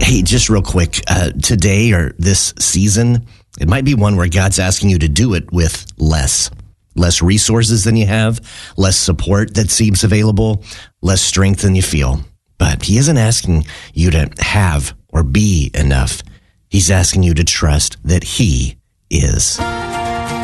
Hey, just real quick, today or this season, it might be one where God's asking you to do it with less resources than you have, less support that seems available, less strength than you feel. But he isn't asking you to have or be enough. He's asking you to trust that he is.